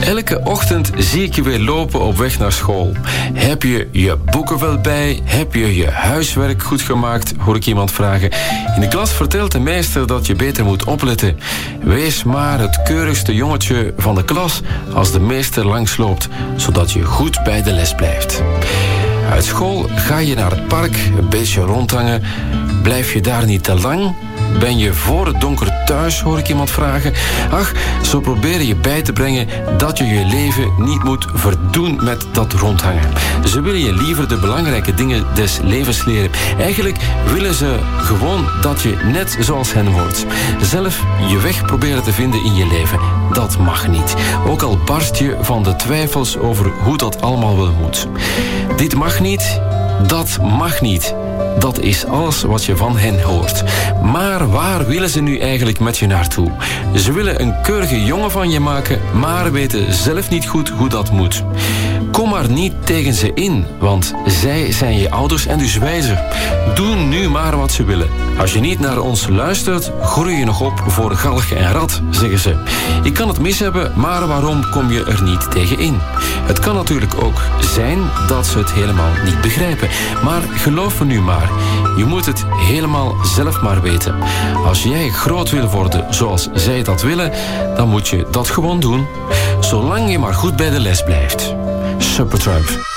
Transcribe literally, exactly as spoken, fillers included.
Elke ochtend zie ik je weer lopen op weg naar school. Heb je je boeken wel bij? Heb je je huiswerk goed gemaakt? Hoor ik iemand vragen. In de klas vertelt de meester dat je beter moet opletten. Wees maar het keurigste jongetje van de klas als de meester langsloopt, zodat je goed bij de les blijft. Uit school ga je naar het park, een beetje rondhangen. Blijf je daar niet te lang? Ben je voor het donker thuis, hoor ik iemand vragen. Ach, zo proberen je bij te brengen dat je je leven niet moet verdoen met dat rondhangen. Ze willen je liever de belangrijke dingen des levens leren. Eigenlijk willen ze gewoon dat je net zoals hen wordt. Zelf je weg proberen te vinden in je leven. Dat mag niet. Ook al barst je van de twijfels over hoe dat allemaal wel moet. Dit mag niet, dat mag niet. Dat is alles wat je van hen hoort. Maar waar willen ze nu eigenlijk met je naartoe? Ze willen een keurige jongen van je maken, maar weten zelf niet goed hoe dat moet. Kom maar niet tegen ze in, want zij zijn je ouders en dus wijzer. Doe nu maar wat ze willen. Als je niet naar ons luistert, groei je nog op voor galg en rat, zeggen ze. Ik kan het mis hebben, maar waarom kom je er niet tegen in? Het kan natuurlijk ook zijn dat ze het helemaal niet begrijpen. Maar geloof me nu maar, je moet het helemaal zelf maar weten. Als jij groot wil worden zoals zij dat willen, dan moet je dat gewoon doen. Zolang je maar goed bij de les blijft. Supertramp.